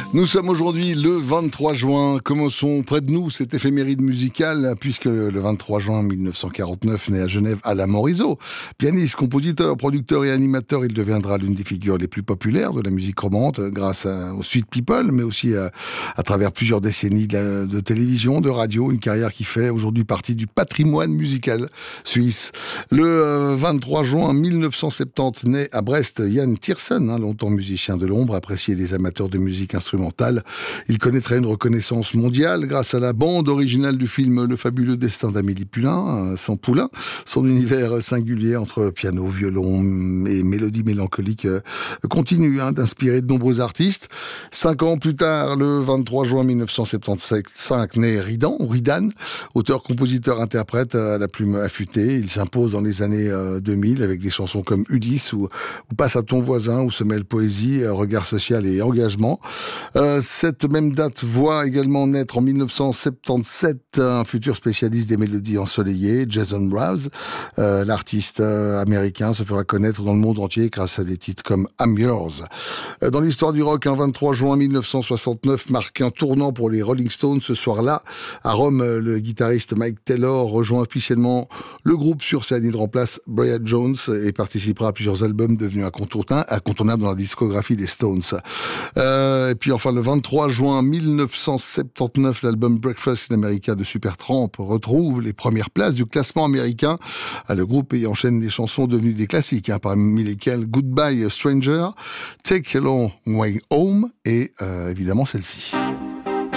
Nous sommes aujourd'hui le 23 juin. Commençons près de nous cette éphéméride musicale, puisque le 23 juin 1949 naît à Genève Alain Morisot. Pianiste, compositeur, producteur et animateur, il deviendra l'une des figures les plus populaires de la musique romande grâce au Sweet People, mais aussi à travers plusieurs décennies de télévision, de radio, une carrière qui fait aujourd'hui partie du patrimoine musical suisse. Le 23 juin 1970 naît à Brest Yann Tiersen, longtemps musicien de l'ombre, apprécié des amateurs de musique instrumentale. Il connaîtrait une reconnaissance mondiale grâce à la bande originale du film Le fabuleux destin d'Amélie Poulain, son univers singulier entre piano, violon et mélodie mélancolique continue d'inspirer de nombreux artistes. 5 ans plus tard, le 23 juin 1975, naît Ridan, auteur, compositeur, interprète à la plume affûtée. Il s'impose dans les années 2000 avec des chansons comme Ulysse ou Passe à ton voisin, où se mêlent poésie, regard social et engagement. Cette même date voit également naître en 1977 un futur spécialiste des mélodies ensoleillées, Jason Mraz. L'artiste américain se fera connaître dans le monde entier grâce à des titres comme I'm Yours. Dans l'histoire du rock, un 23 juin 1969 marque un tournant pour les Rolling Stones. Ce soir-là, à Rome, le guitariste Mike Taylor rejoint officiellement le groupe sur scène. Il remplace Brian Jones et participera à plusieurs albums devenus incontournables dans la discographie des Stones. Et puis enfin, le 23 juin 1979, l'album Breakfast in America de Supertramp retrouve les premières places du classement américain. Le groupe y enchaîne des chansons devenues des classiques, parmi lesquelles Goodbye Stranger, Take a Long Way Home et évidemment celle-ci.